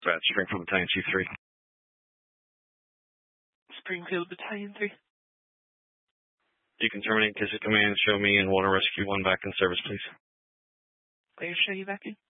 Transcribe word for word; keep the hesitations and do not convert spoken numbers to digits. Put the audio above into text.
Dispatch, Springfield Battalion Chief three. Springfield Battalion three. You can terminate Kiss Command, show me, and Water Rescue one back in service, please. Where show you back in?